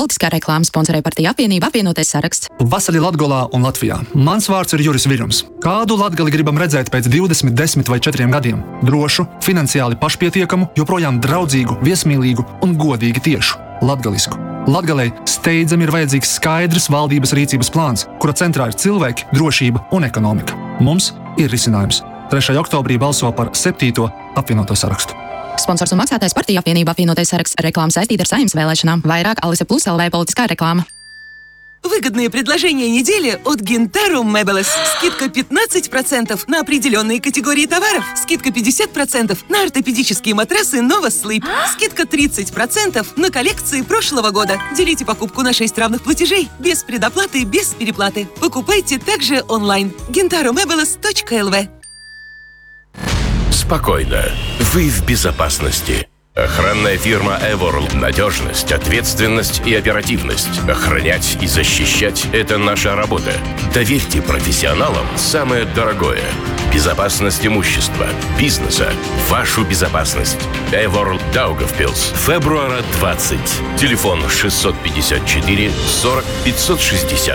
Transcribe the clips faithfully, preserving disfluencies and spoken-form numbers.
Politiskā reklāma sponsorē partija Apvienība apvienotais saraksts. Vasarī Latgolā un Latvijā. Mans vārds ir Juris Virums. Kādu Latgali gribam redzēt pēc divdesmit, desmit vai četriem gadiem? Drošu, finansiāli pašpietiekamu, joprojām draudzīgu, viesmīlīgu un godīgi tiešu. Latgalisku. Latgalei steidzami ir vajadzīgs skaidrs valdības rīcības plāns, kura centrā ir cilvēki, drošība un ekonomika. Mums ir risinājums. trešajā oktobrī balso par septīto apvienoto sarakstu. Sponsors un maksātājs partija Apvienība apvienotais saraksts. Реклама saistīta ar Saeimas vēlēšanām. Vairāk Alise Plus L V politiskā reklāma. Выгодные предложения недели от Gentarum Meubles. Скидка пятнадцать процентов на определенные категории товаров. Скидка пятьдесят процентов на ортопедические матрасы Nova Sleep. Скидка тридцать процентов на коллекции прошлого года. Делите покупку на шесть равных платежей. Без предоплаты, без переплаты. Покупайте также онлайн. гентарум мебелес точка эл ви. Спокойно. Вы в безопасности. Охранная фирма Эворл. Надежность, ответственность и оперативность. Охранять и защищать – это наша работа. Доверьте профессионалам самое дорогое. Безопасность имущества, бизнеса, вашу безопасность. Эворл Даугавпилс. Фебруара двадцать. Телефон шестьсот пятьдесят четыре сорок пятьсот шестьдесят.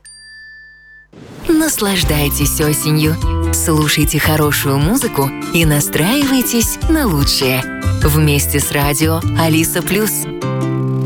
Наслаждайтесь осенью. Слушайте хорошую музыку и настраивайтесь на лучшее. Вместе с радио Алиса Плюс.